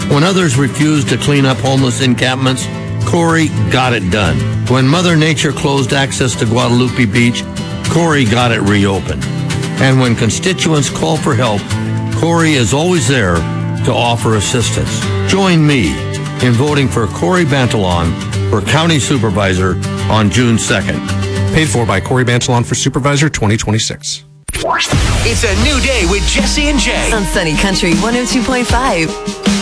When others refused to clean up homeless encampments, Corey got it done. When Mother Nature closed access to Guadalupe Beach, Corey got it reopened. And when constituents call for help, Corey is always there to offer assistance. Join me in voting for Corey Bantalon for County Supervisor on June 2nd. Paid for by Corey Bantalon for Supervisor 2026. It's a new day with Jesse and Jay on Sunny Country 102.5.